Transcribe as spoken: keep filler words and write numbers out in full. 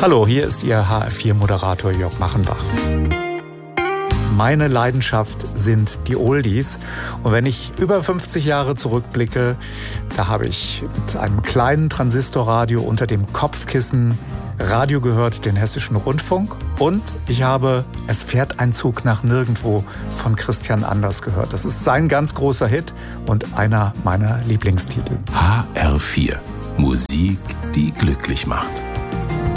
Hallo, hier ist Ihr H F vier Moderator Jörg Machenbach. Meine Leidenschaft sind die Oldies. Und wenn ich über fünfzig Jahre zurückblicke, da habe ich mit einem kleinen Transistorradio unter dem Kopfkissen Radio gehört, den Hessischen Rundfunk. Und ich habe Es fährt ein Zug nach nirgendwo von Christian Anders gehört. Das ist sein ganz großer Hit und einer meiner Lieblingstitel. H R vier. Musik, die glücklich macht.